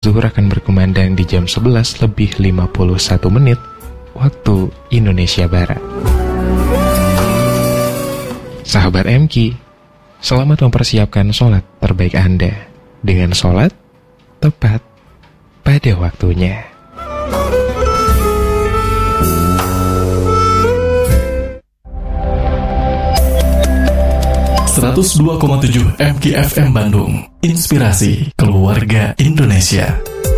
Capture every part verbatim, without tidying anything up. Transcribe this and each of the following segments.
Zuhur akan berkumandang di jam sebelas lebih lima puluh satu menit waktu Indonesia Barat. Sahabat M Q, selamat mempersiapkan sholat terbaik Anda dengan sholat tepat pada waktunya. seratus dua koma tujuh M Q F M Bandung, inspirasi keluarga Indonesia.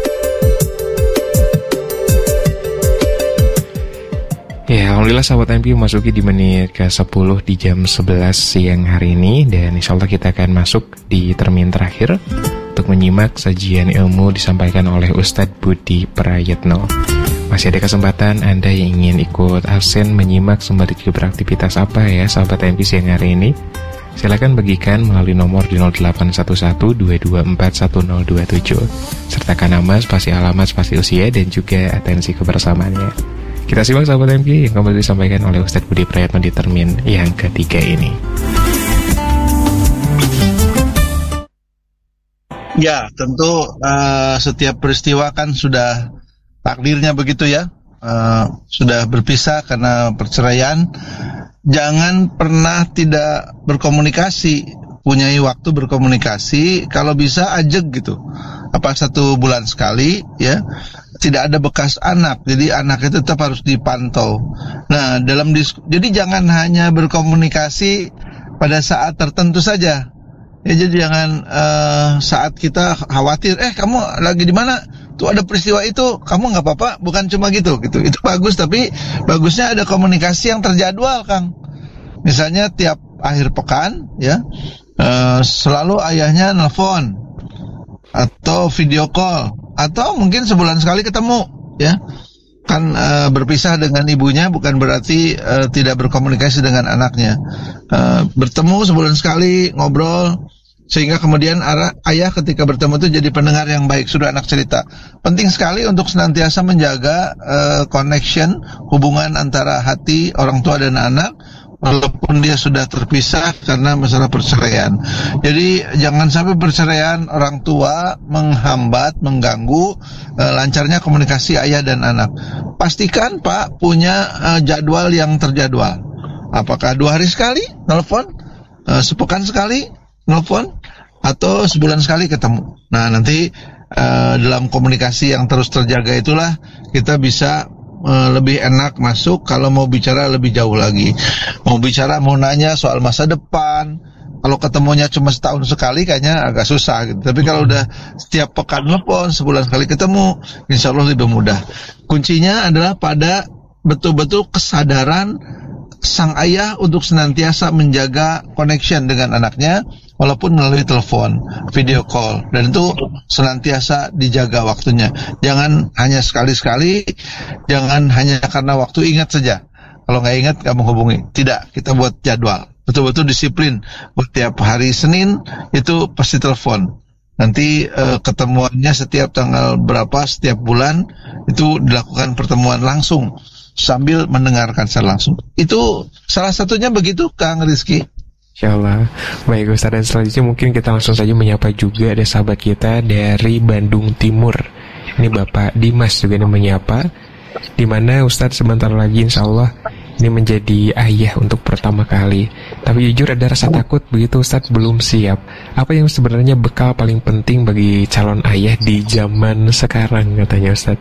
Ya, alhamdulillah sahabat M Q masuki di menit ke sepuluh di jam sebelas siang hari ini. Dan insya Allah kita akan masuk di termin terakhir untuk menyimak sajian ilmu disampaikan oleh Ustadz Budi Prayetno. Masih ada kesempatan Anda yang ingin ikut absen menyimak sembari beraktivitas apa ya sahabat M Q siang hari ini. Silakan bagikan melalui nomor di nol delapan satu satu dua dua empat satu nol dua tujuh. Sertakan nama, spasi alamat, spasi usia, dan juga atensi kebersamaannya. Kita simak sahabat M Q yang kembali disampaikan oleh Ustadz Budi Prayetno di termin yang ketiga ini. Ya, tentu uh, setiap peristiwa kan sudah takdirnya begitu ya. Uh, sudah berpisah karena perceraian. Jangan pernah tidak berkomunikasi, punyai waktu berkomunikasi, kalau bisa ajak gitu. Apa satu bulan sekali ya. Tidak ada bekas anak, jadi anak itu tetap harus dipantau. Nah, dalam dis- jadi jangan hanya berkomunikasi pada saat tertentu saja. Ya, jadi jangan uh, saat kita khawatir, eh kamu lagi di mana? Tuh ada peristiwa itu, kamu nggak apa-apa, bukan cuma gitu, gitu. Itu bagus, tapi bagusnya ada komunikasi yang terjadwal, Kang. Misalnya tiap akhir pekan, ya, uh, selalu ayahnya nelfon atau video call, atau mungkin sebulan sekali ketemu, ya. Kan uh, berpisah dengan ibunya bukan berarti uh, tidak berkomunikasi dengan anaknya. Uh, bertemu sebulan sekali, ngobrol. Sehingga kemudian arah, ayah ketika bertemu itu jadi pendengar yang baik. Sudah anak cerita. Penting sekali untuk senantiasa menjaga uh, connection, hubungan antara hati orang tua dan anak, walaupun dia sudah terpisah karena masalah perceraian. Jadi jangan sampai perceraian orang tua menghambat, mengganggu uh, lancarnya komunikasi ayah dan anak. Pastikan Pak punya uh, jadwal yang terjadwal. Apakah dua hari sekali nelfon, uh, sepekan sekali nelfon, atau sebulan sekali ketemu. Nah, nanti uh, dalam komunikasi yang terus terjaga itulah kita bisa uh, lebih enak masuk kalau mau bicara lebih jauh lagi. Mau bicara, mau nanya soal masa depan, kalau ketemunya cuma setahun sekali kayaknya agak susah gitu. Tapi kalau udah setiap pekan telepon, sebulan sekali ketemu, insya Allah lebih mudah. Kuncinya adalah pada betul-betul kesadaran sang ayah untuk senantiasa menjaga connection dengan anaknya, walaupun melalui telepon, video call, dan itu senantiasa dijaga waktunya. Jangan hanya sekali-sekali, jangan hanya karena waktu, ingat saja. Kalau nggak ingat, nggak menghubungi. Tidak, kita buat jadwal. Betul-betul disiplin. Setiap hari Senin itu pasti telepon. Nanti eh, ketemuannya setiap tanggal berapa, setiap bulan itu dilakukan pertemuan langsung sambil mendengarkan secara langsung. Itu salah satunya begitu, Kang Rizky. Insyaallah. Baik Ustaz, dan selanjutnya mungkin kita langsung saja menyapa juga ada sahabat kita dari Bandung Timur. Ini Bapak Dimas juga yang menyapa, di mana Ustaz sebentar lagi insyaallah ini menjadi ayah untuk pertama kali. Tapi jujur ada rasa takut begitu Ustaz, belum siap. Apa yang sebenarnya bekal paling penting bagi calon ayah di zaman sekarang katanya Ustaz?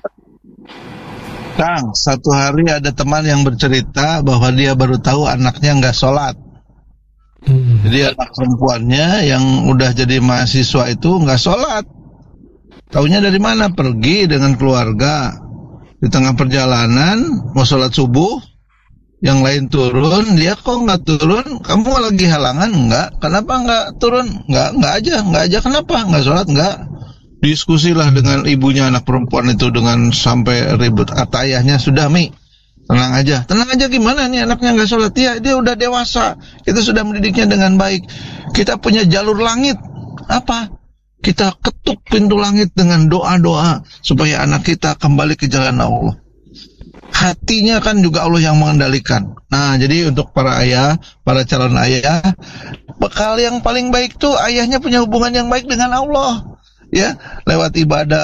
Kang, satu hari ada teman yang bercerita bahwa dia baru tahu anaknya nggak sholat. Hmm. Jadi anak perempuannya yang udah jadi mahasiswa itu nggak sholat. Taunya dari mana? Pergi dengan keluarga. Di tengah perjalanan mau sholat subuh, yang lain turun, dia kok nggak turun? Kamu lagi halangan? Nggak. Kenapa nggak turun? Nggak, nggak aja, nggak aja. Kenapa? Nggak sholat? Nggak. Diskusilah dengan ibunya anak perempuan itu dengan sampai ribut. Kata ayahnya, sudah Mi, tenang aja. Tenang aja gimana nih, anaknya nggak sholat? Ya, dia udah dewasa. Kita sudah mendidiknya dengan baik. Kita punya jalur langit. Apa? Kita ketuk pintu langit dengan doa-doa supaya anak kita kembali ke jalan Allah. Hatinya kan juga Allah yang mengendalikan. Nah, jadi untuk para ayah, para calon ayah, bekal yang paling baik tuh ayahnya punya hubungan yang baik dengan Allah. ya lewat ibadah